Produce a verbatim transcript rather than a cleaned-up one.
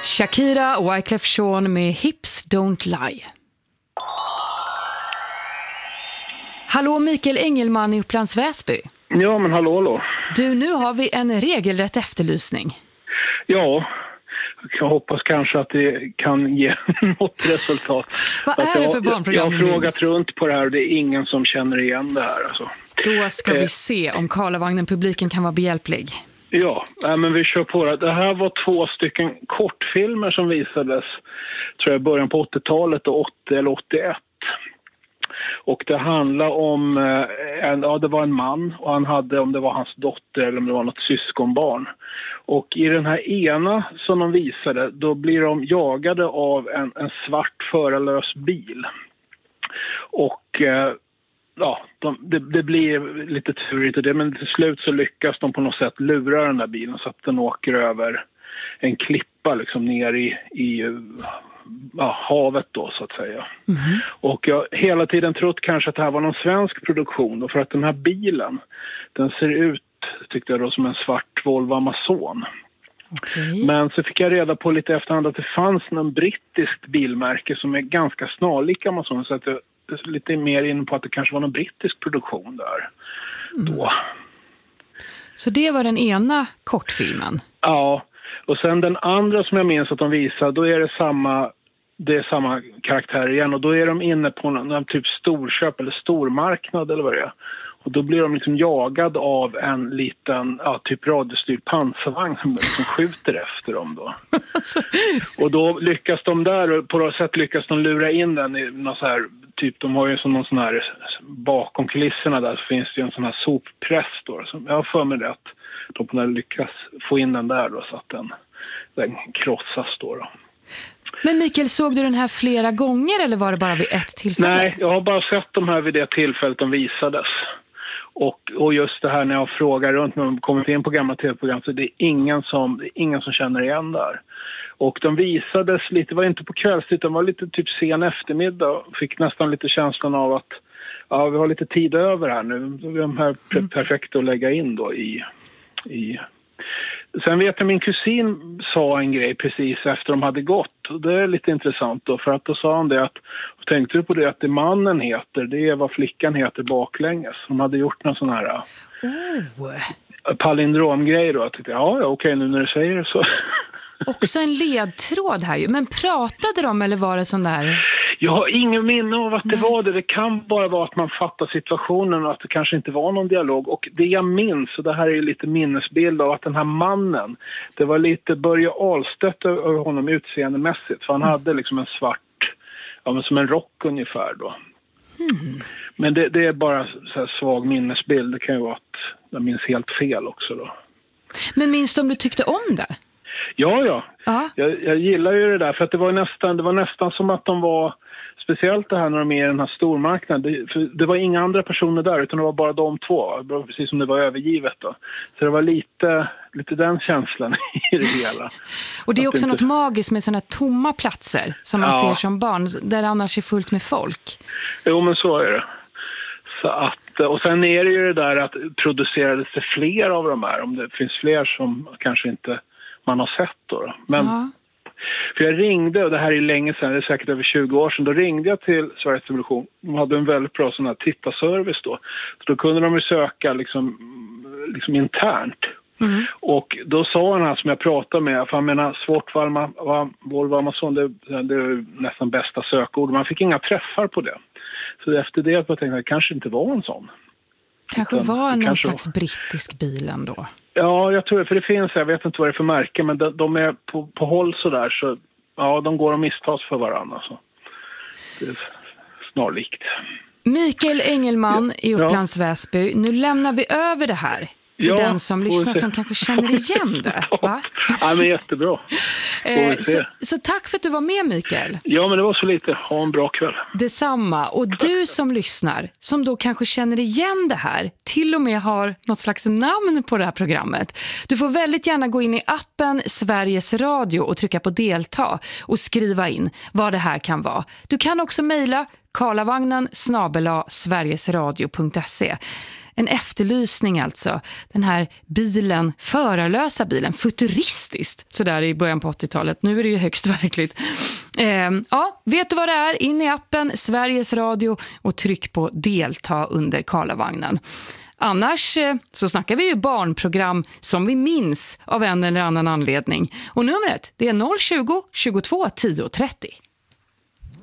Shakira och Wyclef Jean med Hips Don't Lie. Hallå Mikael Engelman i Upplands Väsby. Ja, men hallå, hallå. Du, nu har vi en regelrätt efterlysning. Ja, jag hoppas kanske att det kan ge något resultat. Vad är det för barnprogram? Jag, jag har frågat runt på det här och det är ingen som känner igen det här. Alltså. Då ska eh. vi se om Karlavagnen-publiken kan vara behjälplig. Ja, men vi kör på det. Det här var två stycken kortfilmer som visades, tror jag, i början på åttiotalet och åttio eller åttioett. Och det handlar om, en, ja det var en man och han hade, om det var hans dotter eller om det var något syskonbarn. Och i den här ena som de visade, då blir de jagade av en, en svart förarlös bil. Och ja, de, det, det blir lite turigt och det, men till slut så lyckas de på något sätt lura den där bilen så att den åker över en klippa liksom ner i, i ja, havet då så att säga. Mm-hmm. Och jag har hela tiden trott kanske att det här var någon svensk produktion då, för att den här bilen, den ser ut, tyckte jag då, som en svart Volvo Amazon. Okay. Men så fick jag reda på lite efterhand att det fanns någon brittiskt bilmärke som är ganska snarlik Amazon, så att jag är lite mer inne på att det kanske var någon brittisk produktion där mm. då. Så det var den ena kortfilmen? Ja, och sen den andra som jag minns att de visar, då är det samma, det är samma karaktär igen. Och då är de inne på någon, någon typ storköp eller stormarknad eller vad det är. Och då blir de liksom jagad av en liten, ja, typ radiostyrd pansarvagn som, som skjuter efter dem då. Och då lyckas de där, och på något sätt lyckas de lura in den i någon så här, typ de har ju som någon sån här, bakom kulisserna där så finns det ju en sån här soppress då. Så jag har för mig det att de på lyckas få in den där då så att den, den krossas då, då. Men Mikael, såg du den här flera gånger eller var det bara vid ett tillfälle? Nej, jag har bara sett de här vid det tillfället de visades. Och, och just det här när jag frågar runt när de kommit in på gamla tv-program, så det är ingen som, det är ingen som känner igen där. Och de visades lite, var inte på kvällstid, de var lite typ sen eftermiddag. Fick nästan lite känslan av att ja, vi har lite tid över här nu. Vi är de här mm. perfekta att lägga in då i, i... Sen vet jag min kusin sa en grej precis efter de hade gått. Och det är lite intressant då, för att då sa han det att, tänkte du på det att det mannen heter, det är vad flickan heter baklänges. De hade gjort någon sån här oh. palindromgrej då. Jag tyckte, ja, ja okej, nu när du säger det så. Också en ledtråd här ju. Men pratade de eller var det sån där? Jag har ingen minne av att det Nej. var det. Det kan bara vara att man fattar situationen och att det kanske inte var någon dialog. Och det jag minns, och det här är lite minnesbild av att den här mannen, det var lite Börje Ahlstedt över honom utseendemässigt. För han mm. hade liksom en svart, ja men som en rock ungefär då. Mm. Men det, det är bara så här svag minnesbild. Det kan ju vara att jag minns helt fel också då. Men minns du om du tyckte om det? Ja, ja. Jag, jag gillar ju det där, för att det var nästan, det var nästan som att de var, speciellt det här när de är i den här stormarknaden, det, för det var inga andra personer där utan det var bara de två, precis som det var övergivet då. Så det var lite, lite den känslan i det hela. Och det är också inte... något magiskt med sådana tomma platser som man ja. ser som barn, där det annars är fullt med folk. Jo, men så är det. Så att, och sen är det ju det där att producerades det fler av de här, om det finns fler som kanske inte man har sett då. då. Men, ja. För jag ringde, och det här är länge sedan, det är säkert över tjugo år sedan, då ringde jag till Sveriges Television. De hade en väldigt bra sån här tittarservice då. Så då kunde de ju söka liksom, liksom internt. Mm. Och då sa han här som jag pratade med, för han menar svårt var Volvo Amazon, det, det är nästan bästa sökord. Man fick inga träffar på det. Så efter det jag tänkte att det kanske inte var en sån. Kanske Utan, var en någon kanske slags var... brittisk bil ändå. Ja, jag tror det, för det finns, jag vet inte vad det är för märke, men de, de är på, på håll så där, så ja, de går och misstas för varandra. Så. Det är snarlikt. Mikael Engelman ja. i Upplands Väsby, nu lämnar vi över det här till ja, den som lyssnar som kanske känner igen det. Va? Ja, men jättebra. eh, så, så tack för att du var med, Mikael. Ja, men det var så lite. Ha en bra kväll. Detsamma. Och du som lyssnar, som då kanske känner igen det här, till och med har något slags namn på det här programmet. Du får väldigt gärna gå in i appen Sveriges Radio och trycka på delta och skriva in vad det här kan vara. Du kan också mejla karlavagnen snabel-a sverigesradio punkt se. en efterlysning alltså. Den här bilen, förarlösa bilen, futuristiskt sådär i början på åttiotalet. Nu är det ju högst verkligt. Eh, ja, vet du vad det är? In i appen Sveriges Radio och tryck på delta under Karlavagnen. Annars så snackar vi ju barnprogram som vi minns av en eller annan anledning. Och numret det är noll tjugo, tjugotvå, tio trettio.